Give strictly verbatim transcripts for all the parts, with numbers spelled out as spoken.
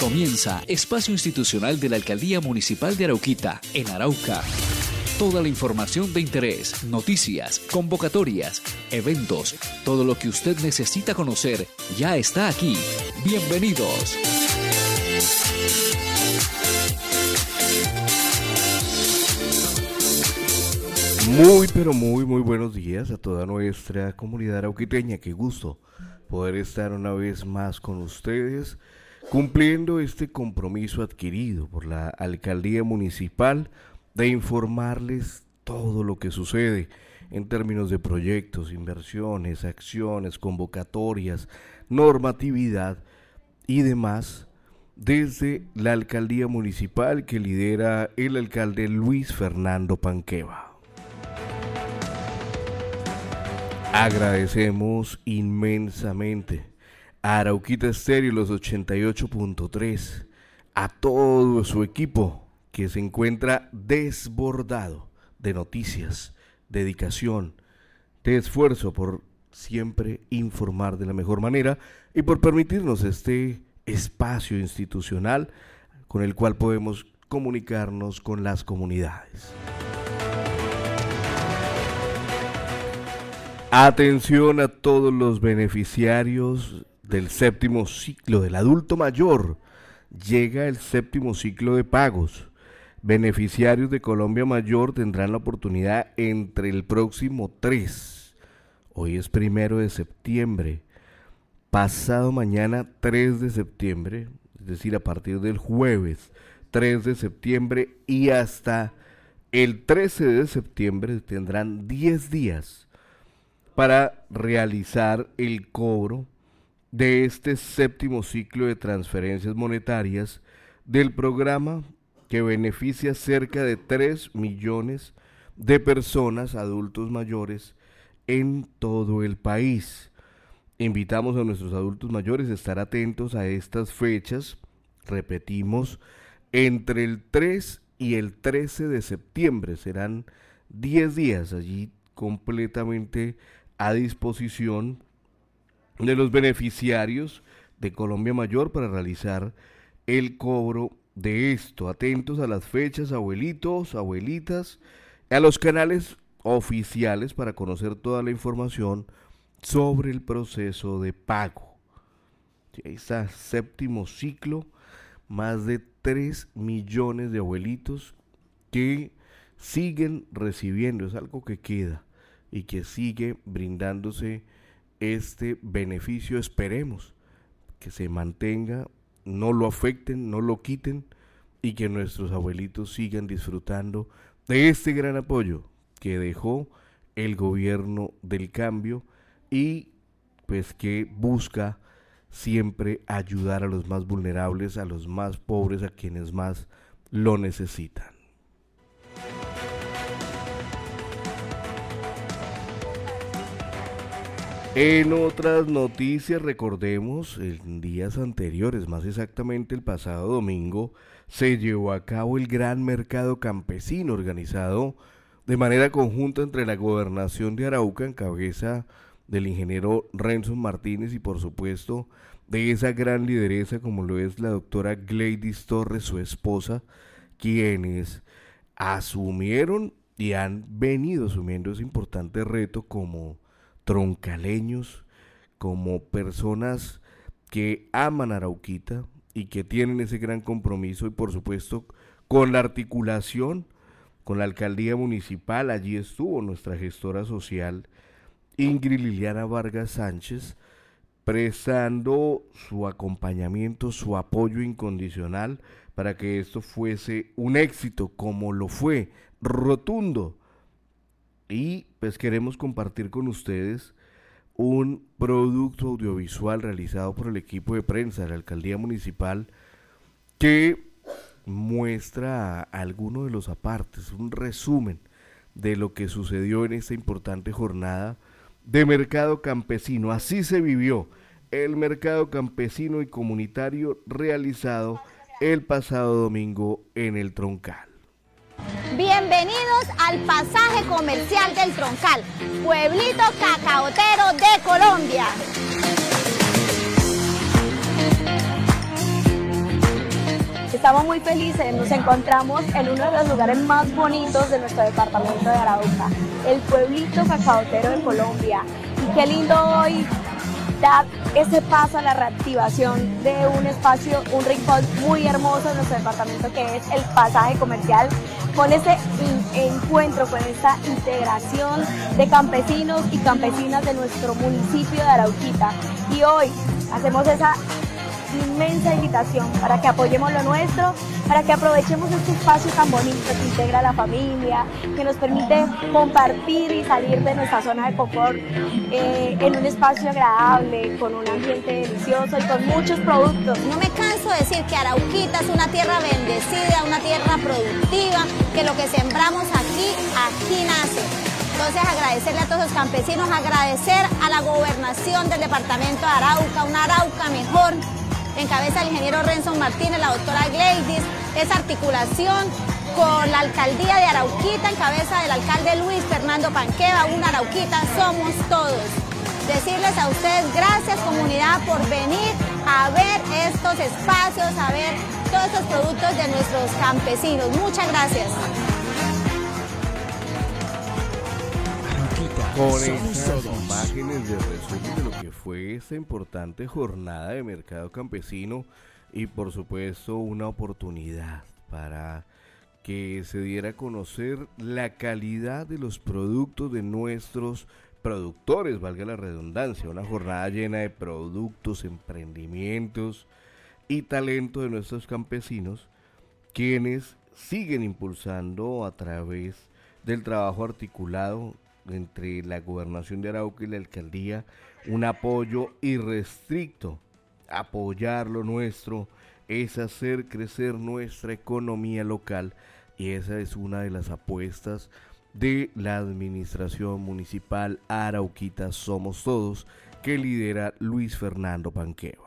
Comienza Espacio Institucional de la Alcaldía Municipal de Arauquita, en Arauca. Toda la información de interés, noticias, convocatorias, eventos, todo lo que usted necesita conocer ya está aquí. Bienvenidos. Muy, pero muy, muy buenos días a toda nuestra comunidad arauquiteña. Qué gusto poder estar una vez más con ustedes, cumpliendo este compromiso adquirido por la Alcaldía Municipal de informarles todo lo que sucede en términos de proyectos, inversiones, acciones, convocatorias, normatividad y demás desde la Alcaldía Municipal que lidera el alcalde Luis Fernando Panqueva. Agradecemos inmensamente a Arauquita Estéreo los ochenta y ocho punto tres, a todo su equipo que se encuentra desbordado de noticias, dedicación, de esfuerzo por siempre informar de la mejor manera y por permitirnos este espacio institucional con el cual podemos comunicarnos con las comunidades. Atención a todos los beneficiarios del séptimo ciclo del adulto mayor. Llega el séptimo ciclo de pagos. Beneficiarios de Colombia Mayor tendrán la oportunidad entre el próximo tres, hoy es primero de septiembre, pasado mañana tres de septiembre, es decir, a partir del jueves tres de septiembre y hasta el trece de septiembre tendrán diez días para realizar el cobro de este séptimo ciclo de transferencias monetarias del programa que beneficia cerca de tres millones de personas, adultos mayores, en todo el país. Invitamos a nuestros adultos mayores a estar atentos a estas fechas, repetimos, entre el tres y el trece de septiembre, serán diez días allí completamente a disposición de los beneficiarios de Colombia Mayor para realizar el cobro de esto. Atentos a las fechas, abuelitos, abuelitas, a los canales oficiales para conocer toda la información sobre el proceso de pago. Ahí está, séptimo ciclo, más de tres millones de abuelitos que siguen recibiendo, es algo que queda y que sigue brindándose este beneficio. Esperemos que se mantenga, no lo afecten, no lo quiten y que nuestros abuelitos sigan disfrutando de este gran apoyo que dejó el gobierno del cambio y pues que busca siempre ayudar a los más vulnerables, a los más pobres, a quienes más lo necesitan. En otras noticias, recordemos, en días anteriores, más exactamente el pasado domingo, se llevó a cabo el Gran Mercado Campesino, organizado de manera conjunta entre la Gobernación de Arauca, en cabeza del ingeniero Renzo Martínez, y por supuesto de esa gran lideresa como lo es la doctora Gleidis Torres, su esposa, quienes asumieron y han venido asumiendo ese importante reto como troncaleños, como personas que aman Arauquita y que tienen ese gran compromiso y por supuesto con la articulación con la alcaldía municipal. Allí estuvo nuestra gestora social Ingrid Liliana Vargas Sánchez prestando su acompañamiento, su apoyo incondicional para que esto fuese un éxito como lo fue, rotundo. Y pues queremos compartir con ustedes un producto audiovisual realizado por el equipo de prensa de la Alcaldía Municipal que muestra algunos de los apartes, un resumen de lo que sucedió en esta importante jornada de mercado campesino. Así se vivió el mercado campesino y comunitario realizado el pasado domingo en el Troncal. Bienvenidos al pasaje comercial del Troncal, pueblito cacaotero de Colombia. Estamos muy felices, nos encontramos en uno de los lugares más bonitos de nuestro departamento de Arauca, el pueblito cacaotero de Colombia. Y qué lindo hoy dar ese paso a la reactivación de un espacio, un rincón muy hermoso en nuestro departamento, que es el pasaje comercial, con ese encuentro, con esta integración de campesinos y campesinas de nuestro municipio de Arauquita. Y hoy hacemos esa inmensa invitación para que apoyemos lo nuestro, para que aprovechemos este espacio tan bonito que integra a la familia, que nos permite compartir y salir de nuestra zona de confort eh, en un espacio agradable, con un ambiente delicioso y con muchos productos. No me canso de decir que Arauquita es una tierra bendecida, una tierra productiva, que lo que sembramos aquí, aquí nace. Entonces agradecerle a todos los campesinos, agradecer a la gobernación del departamento de Arauca, una Arauca mejor, en cabeza del ingeniero Renzo Martínez, la doctora Gleidis, esa articulación con la alcaldía de Arauquita, en cabeza del alcalde Luis Fernando Panqueva, una Arauquita somos todos. Decirles a ustedes gracias, comunidad, por venir a ver estos espacios, a ver todos estos productos de nuestros campesinos. Muchas gracias. Con estas imágenes de resumen de lo que fue esta importante jornada de mercado campesino y por supuesto una oportunidad para que se diera a conocer la calidad de los productos de nuestros productores, valga la redundancia, una jornada llena de productos, emprendimientos y talento de nuestros campesinos, quienes siguen impulsando a través del trabajo articulado entre la gobernación de Arauca y la alcaldía un apoyo irrestricto. Apoyar lo nuestro es hacer crecer nuestra economía local, y esa es una de las apuestas de la administración municipal Arauquita Somos Todos, que lidera Luis Fernando Panqueva.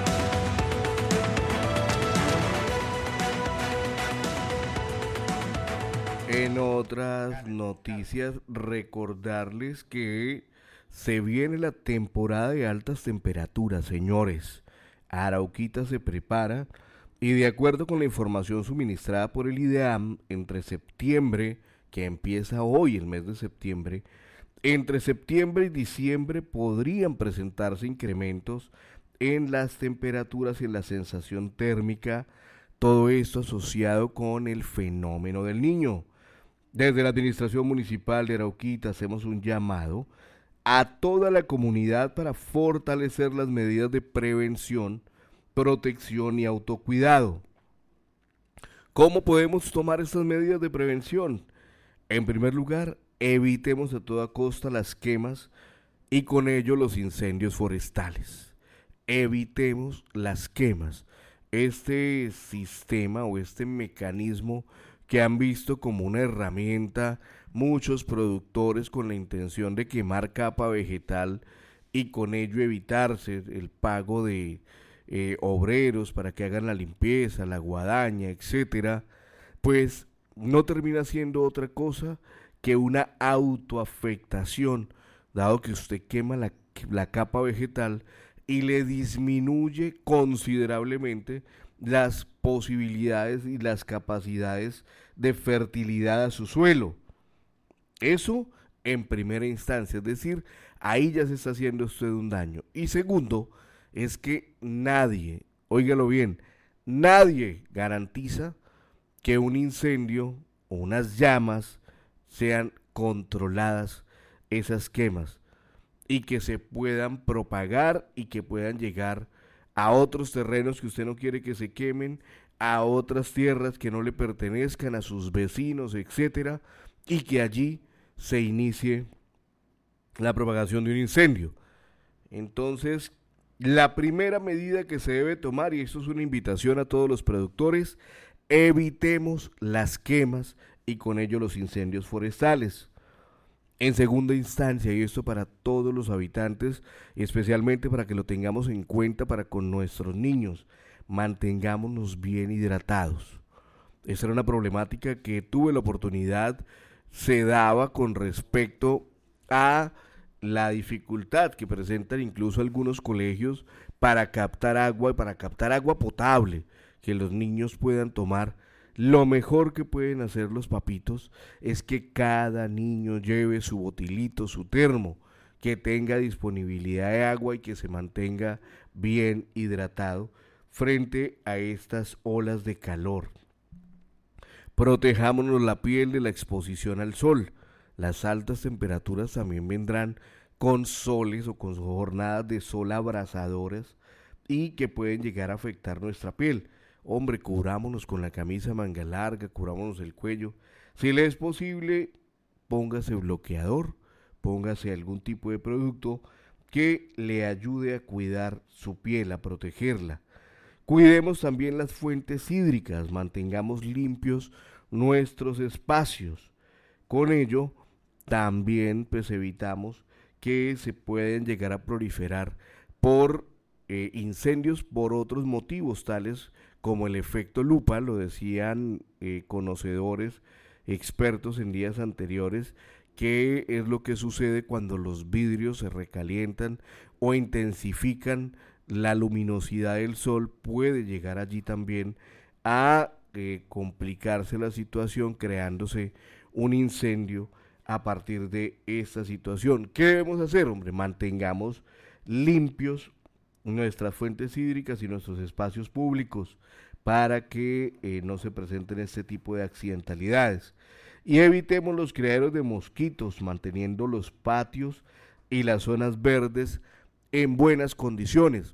En otras noticias, recordarles que se viene la temporada de altas temperaturas, señores. Arauquita se prepara y, de acuerdo con la información suministrada por el IDEAM, entre septiembre, que empieza hoy el mes de septiembre, entre septiembre y diciembre podrían presentarse incrementos en las temperaturas y en la sensación térmica, todo esto asociado con el fenómeno del Niño. Desde la administración municipal de Arauquita hacemos un llamado a toda la comunidad para fortalecer las medidas de prevención, protección y autocuidado. ¿Cómo podemos tomar estas medidas de prevención? En primer lugar, evitemos a toda costa las quemas y con ello los incendios forestales. Evitemos las quemas. Este sistema o este mecanismo que han visto como una herramienta muchos productores con la intención de quemar capa vegetal y con ello evitarse el pago de eh, obreros para que hagan la limpieza, la guadaña, etcétera, pues no termina siendo otra cosa que una autoafectación, dado que usted quema la, la capa vegetal y le disminuye considerablemente las posibilidades y las capacidades de fertilidad a su suelo. Eso en primera instancia, es decir, ahí ya se está haciendo usted un daño. Y segundo, es que nadie, óigalo bien, nadie garantiza que un incendio o unas llamas sean controladas, esas quemas, y que se puedan propagar y que puedan llegar a otros terrenos que usted no quiere que se quemen, a otras tierras que no le pertenezcan, a sus vecinos, etcétera, y que allí se inicie la propagación de un incendio. Entonces, la primera medida que se debe tomar, y esto es una invitación a todos los productores, evitemos las quemas y con ello los incendios forestales. En segunda instancia, y esto para todos los habitantes, y especialmente para que lo tengamos en cuenta para con nuestros niños, mantengámonos bien hidratados. Esa era una problemática que tuve la oportunidad, se daba con respecto a la dificultad que presentan incluso algunos colegios para captar agua y para captar agua potable, que los niños puedan tomar, lo mejor que pueden hacer los papitos es que cada niño lleve su botilito, su termo, que tenga disponibilidad de agua y que se mantenga bien hidratado frente a estas olas de calor. Protejámonos la piel de la exposición al sol. Las altas temperaturas también vendrán con soles o con jornadas de sol abrasadoras y que pueden llegar a afectar nuestra piel. Hombre, cubrámonos con la camisa manga larga, cubrámonos el cuello. Si le es posible, póngase bloqueador, póngase algún tipo de producto que le ayude a cuidar su piel, a protegerla. Cuidemos también las fuentes hídricas, mantengamos limpios nuestros espacios. Con ello, también pues evitamos que se pueden llegar a proliferar por eh, incendios por otros motivos, tales como el efecto lupa, lo decían eh, conocedores, expertos en días anteriores, que es lo que sucede cuando los vidrios se recalientan o intensifican la luminosidad del sol. Puede llegar allí también a eh, complicarse la situación, creándose un incendio a partir de esta situación. ¿Qué debemos hacer, hombre? Mantengamos limpios nuestras fuentes hídricas y nuestros espacios públicos para que eh, no se presenten este tipo de accidentalidades. Y evitemos los criaderos de mosquitos, manteniendo los patios y las zonas verdes en buenas condiciones.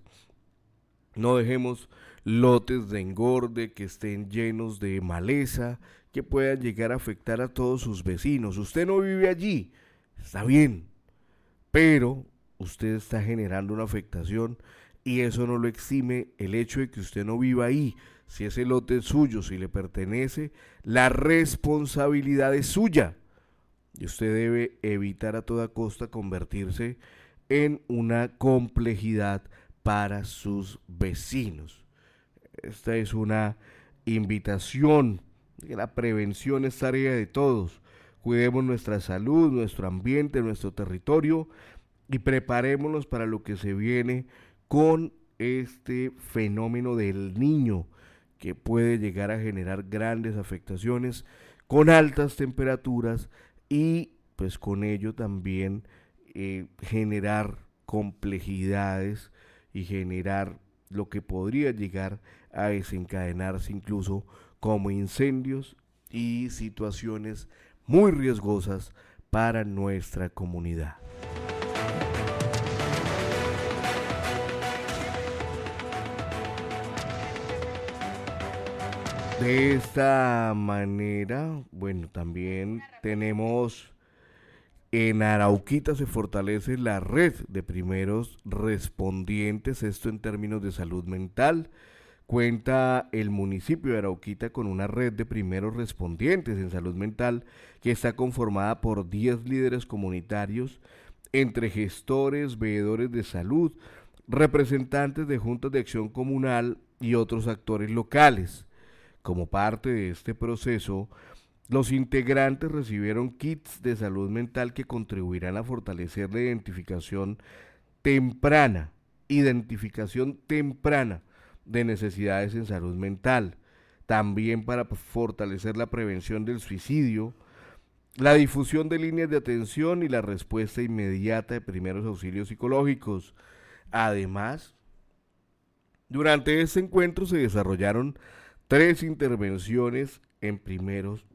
No dejemos lotes de engorde que estén llenos de maleza, que puedan llegar a afectar a todos sus vecinos. Usted no vive allí, está bien, pero usted está generando una afectación y eso no lo exime el hecho de que usted no viva ahí. Si ese lote es suyo, si le pertenece, la responsabilidad es suya. Y usted debe evitar a toda costa convertirse en una complejidad para sus vecinos. Esta es una invitación. La prevención es tarea de todos. Cuidemos nuestra salud, nuestro ambiente, nuestro territorio y preparémonos para lo que se viene con este fenómeno del Niño, que puede llegar a generar grandes afectaciones con altas temperaturas y pues con ello también eh, generar complejidades y generar lo que podría llegar a desencadenarse incluso como incendios y situaciones muy riesgosas para nuestra comunidad. De esta manera, bueno, también tenemos en Arauquita se fortalece la red de primeros respondientes, esto en términos de salud mental. Cuenta el municipio de Arauquita con una red de primeros respondientes en salud mental que está conformada por diez líderes comunitarios, entre gestores, veedores de salud, representantes de juntas de acción comunal y otros actores locales. Como parte de este proceso, los integrantes recibieron kits de salud mental que contribuirán a fortalecer la identificación temprana, identificación temprana de necesidades en salud mental, también para fortalecer la prevención del suicidio, la difusión de líneas de atención y la respuesta inmediata de primeros auxilios psicológicos. Además, durante este encuentro se desarrollaron tres intervenciones en primeros,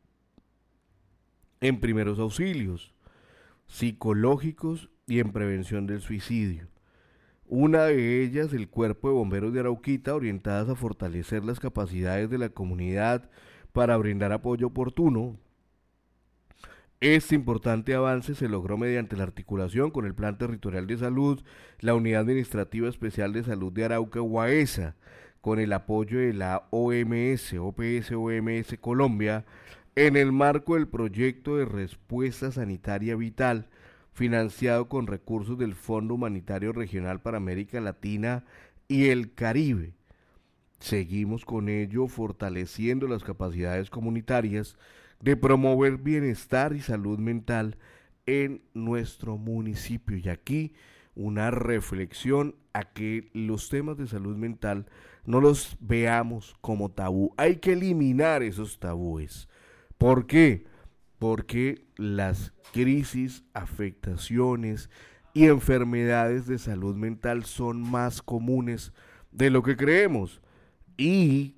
en primeros auxilios, psicológicos y en prevención del suicidio. Una de ellas, el Cuerpo de Bomberos de Arauquita, orientadas a fortalecer las capacidades de la comunidad para brindar apoyo oportuno. Este importante avance se logró mediante la articulación con el Plan Territorial de Salud, la Unidad Administrativa Especial de Salud de Arauca, UAESA, con el apoyo de la O M S, O P S O M S Colombia, en el marco del proyecto de respuesta sanitaria vital, financiado con recursos del Fondo Humanitario Regional para América Latina y el Caribe. Seguimos con ello fortaleciendo las capacidades comunitarias de promover bienestar y salud mental en nuestro municipio. Y aquí una reflexión a que los temas de salud mental no los veamos como tabú. Hay que eliminar esos tabúes. ¿Por qué? Porque las crisis, afectaciones y enfermedades de salud mental son más comunes de lo que creemos y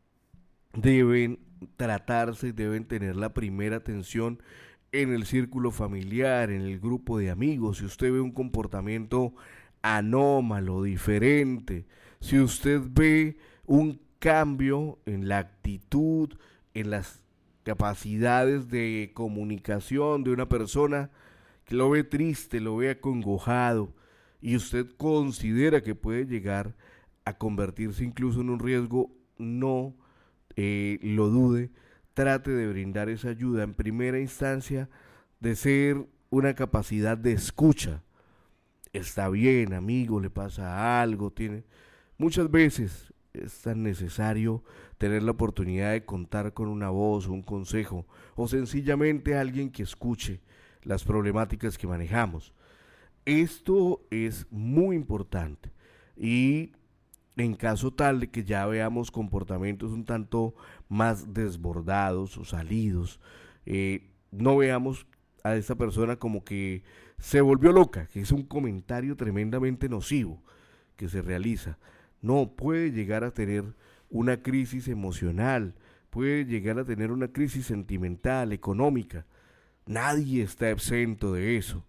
deben tratarse, deben tener la primera atención en el círculo familiar, en el grupo de amigos. Si usted ve un comportamiento anómalo, diferente, si usted ve un cambio en la actitud, en las capacidades de comunicación de una persona, que lo ve triste, lo ve acongojado, y usted considera que puede llegar a convertirse incluso en un riesgo, no eh, lo dude, trate de brindar esa ayuda en primera instancia, de ser una capacidad de escucha. Está bien, amigo, le pasa algo, tiene... Muchas veces es tan necesario tener la oportunidad de contar con una voz, un consejo, o sencillamente alguien que escuche las problemáticas que manejamos. Esto es muy importante y en caso tal de que ya veamos comportamientos un tanto más desbordados o salidos, eh, no veamos a esta persona como que se volvió loca, que es un comentario tremendamente nocivo que se realiza. No, puede llegar a tener una crisis emocional, puede llegar a tener una crisis sentimental, económica. Nadie está exento de eso.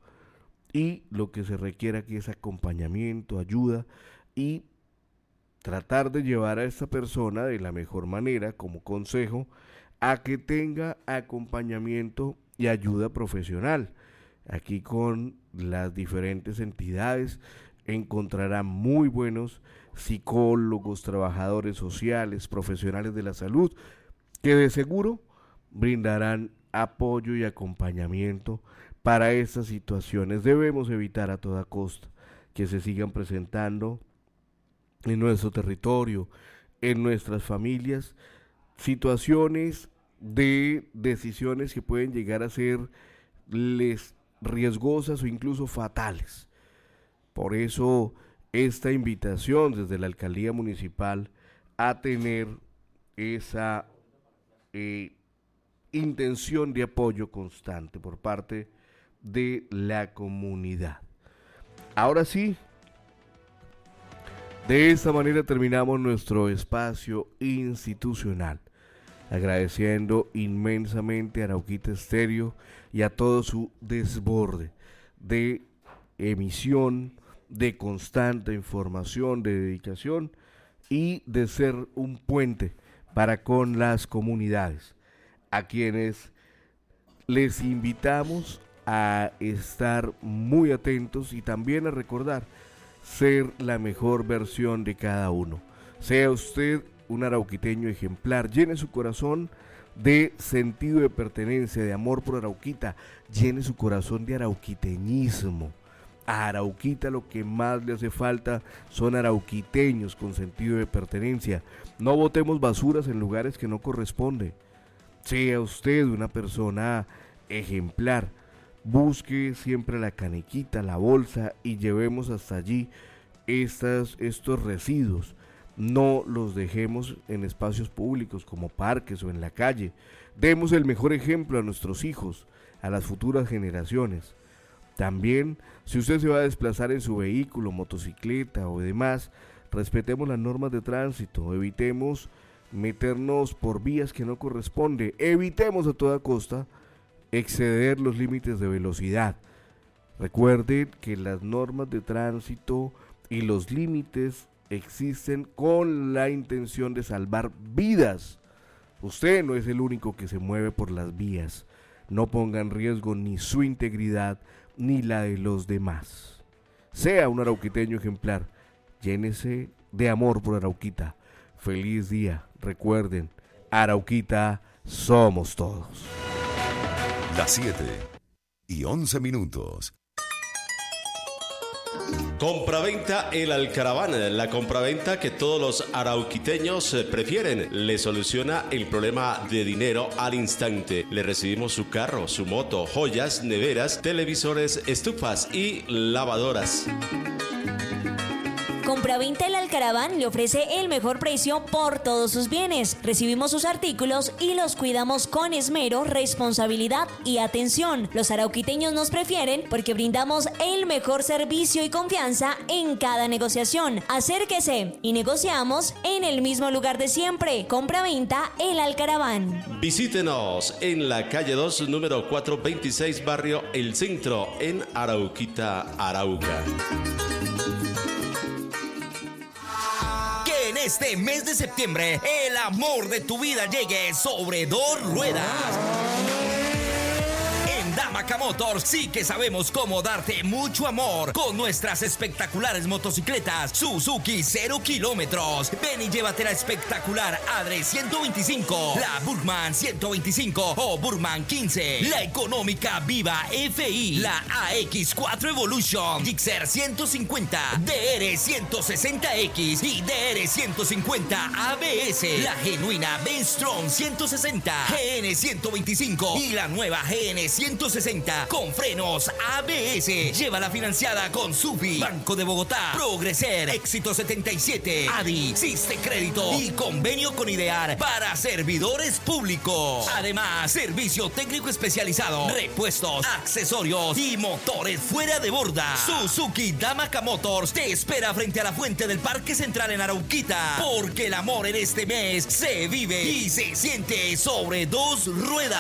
Y lo que se requiere aquí es acompañamiento, ayuda y tratar de llevar a esta persona de la mejor manera, como consejo, a que tenga acompañamiento y ayuda profesional. Aquí con las diferentes entidades encontrará muy buenos psicólogos, trabajadores sociales, profesionales de la salud, que de seguro brindarán apoyo y acompañamiento para estas situaciones. Debemos evitar a toda costa que se sigan presentando en nuestro territorio, en nuestras familias, situaciones de decisiones que pueden llegar a ser les riesgosas o incluso fatales. Por eso esta invitación desde la alcaldía municipal a tener esa eh, intención de apoyo constante por parte de la comunidad. Ahora sí, de esta manera terminamos nuestro espacio institucional, agradeciendo inmensamente a Arauquita Estéreo y a todo su desborde de emisión, de constante información, de dedicación y de ser un puente para con las comunidades, a quienes les invitamos a estar muy atentos y también a recordar ser la mejor versión de cada uno. Sea usted un arauquiteño ejemplar, llene su corazón de sentido de pertenencia, de amor por Arauquita, llene su corazón de arauquiteñismo. A Arauquita lo que más le hace falta son arauquiteños con sentido de pertenencia. No botemos basuras en lugares que no corresponde. Sea usted una persona ejemplar, busque siempre la canequita, la bolsa y llevemos hasta allí estas, estos residuos. No los dejemos en espacios públicos como parques o en la calle. Demos el mejor ejemplo a nuestros hijos, a las futuras generaciones. También, si usted se va a desplazar en su vehículo, motocicleta o demás, respetemos las normas de tránsito, evitemos meternos por vías que no corresponde, evitemos a toda costa exceder los límites de velocidad. Recuerden que las normas de tránsito y los límites existen con la intención de salvar vidas. Usted no es el único que se mueve por las vías. No ponga en riesgo ni su integridad ni la de los demás. Sea un arauquiteño ejemplar, llénese de amor por Arauquita. Feliz día. Recuerden, Arauquita somos todos. Las siete y once minutos. Compraventa El Alcaraván, la compraventa que todos los arauquiteños prefieren. Le soluciona el problema de dinero al instante. Le recibimos su carro, su moto, joyas, neveras, televisores, estufas y lavadoras. Compraventa El Alcaraván le ofrece el mejor precio por todos sus bienes. Recibimos sus artículos y los cuidamos con esmero, responsabilidad y atención. Los arauquiteños nos prefieren porque brindamos el mejor servicio y confianza en cada negociación. Acérquese y negociamos en el mismo lugar de siempre. Compraventa El Alcaraván. Visítenos en la calle dos, número cuatrocientos veintiséis, barrio El Centro, en Arauquita, Arauca. Que en este mes de septiembre el amor de tu vida llegue sobre dos ruedas. Damaca Motors sí que sabemos cómo darte mucho amor con nuestras espectaculares motocicletas Suzuki cero kilómetros. Ven y llévate la espectacular Adre ciento veinticinco, la Burman ciento veinticinco o Burman quince, la económica Viva F I, la A X cuatro Evolution, Gixxer ciento cincuenta, D R ciento sesenta X y D R ciento cincuenta A B S, la genuina Benstrong ciento sesenta, G N ciento veinticinco y la nueva G N ciento sesenta con frenos A B S. Llévala financiada con Subi, Banco de Bogotá, Progreser, Éxito setenta y siete, A D I, Siste Crédito y convenio con Idear para servidores públicos. Además, servicio técnico especializado, repuestos, accesorios y motores fuera de borda. Suzuki Damaca Motors te espera frente a la fuente del Parque Central en Arauquita, porque el amor en este mes se vive y se siente sobre dos ruedas.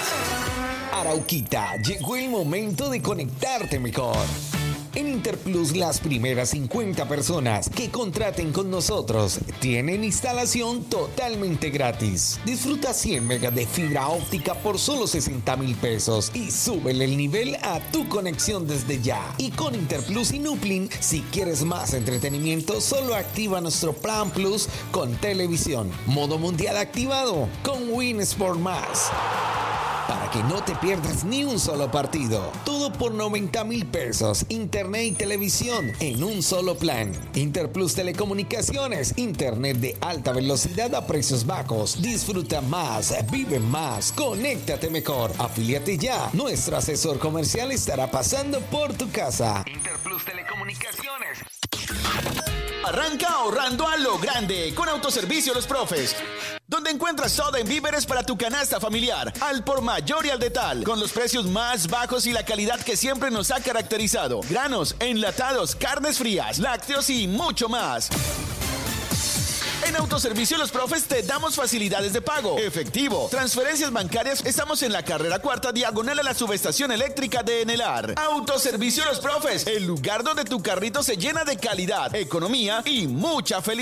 Arauquita, llegó el momento de conectarte mejor. En Interplus, las primeras cincuenta personas que contraten con nosotros tienen instalación totalmente gratis. Disfruta cien megas de fibra óptica por solo sesenta mil pesos y súbele el nivel a tu conexión desde ya. Y con Interplus y Nuplin, si quieres más entretenimiento, solo activa nuestro Plan Plus con televisión. Modo mundial activado con Win Sport Más. Para que no te pierdas ni un solo partido. Todo por noventa mil pesos. Internet y televisión en un solo plan. Interplus Telecomunicaciones. Internet de alta velocidad a precios bajos. Disfruta más. Vive más. Conéctate mejor. Afíliate ya. Nuestro asesor comercial estará pasando por tu casa. Interplus Telecomunicaciones. Arranca ahorrando a lo grande con Autoservicio Los Profes, donde encuentras todo en víveres para tu canasta familiar, al por mayor y al detal, con los precios más bajos y la calidad que siempre nos ha caracterizado. Granos, enlatados, carnes frías, lácteos y mucho más. En Autoservicio Los Profes te damos facilidades de pago, efectivo, transferencias bancarias. Estamos en la carrera cuarta, diagonal a la subestación eléctrica de Enelar. Autoservicio Los Profes, el lugar donde tu carrito se llena de calidad, economía y mucha felicidad.